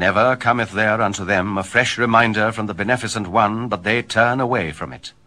Never cometh there unto them a fresh reminder from the Beneficent One, but they turn away from it.